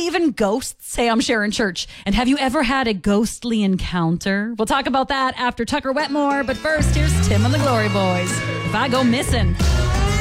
believe in ghosts? Hey, I'm Sharon Church. And have you ever had a ghostly encounter? We'll talk about that after Tucker Wetmore. But first, here's Tim and the Glory Boys. If I go missing.